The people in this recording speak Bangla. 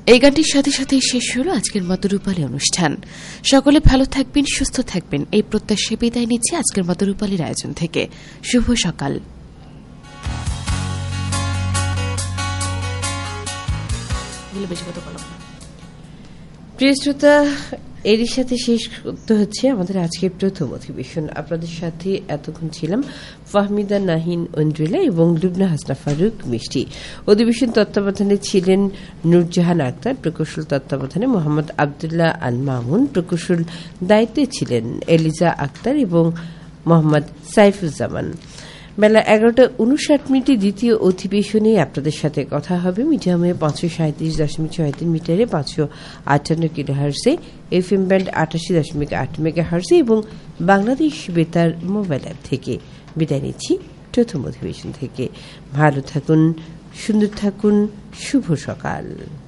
এই গানটির সাথে সাথে শেষ হলো আজকের মতো রূপালী অনুষ্ঠান। সকলে ভালো থাকবেন, সুস্থ থাকবেন এই প্রত্যাশায় বিদায় নিচ্ছি আজকের মতো রূপালীর আয়োজন থেকে। শুভ সকাল। প্রিয় শ্রোতা, এরই সাথে শেষ করতে হচ্ছে আমাদের আজকের প্রথম অধিবেশন। আপনাদের সাথে এতক্ষণ ছিলাম ফাহমিদা নাহিন ঐন্দ্রিলা এবং লুবনা হাসনা ফারুক মিষ্টি। অধিবেশন তত্ত্বাবধানে ছিলেন নূরজাহান আক্তার, প্রকৌশল তত্ত্বাবধানে মোহাম্মদ আবদুল্লাহ আল মামুন, প্রকৌশল দায়িত্বে ছিলেন এলিজা আক্তার এবং মোহাম্মদ সাইফুজ্জামান। বেলা 11:59 দ্বিতীয় অধিবেশনে আপনাদের সাথে কথা হবে মিডিয়ামে 537.6 মিটারে 558 কিলোহার্টজে, এফএম ব্যান্ড 88.8 মেগাহার্টজে এবং বাংলাদেশ বেতার মোবাইল অ্যাপ থেকে। বিদায় নিচ্ছি প্রথম অধিবেশন থেকে। ভালো থাকুন, সুন্দর থাকুন, শুভ সকাল।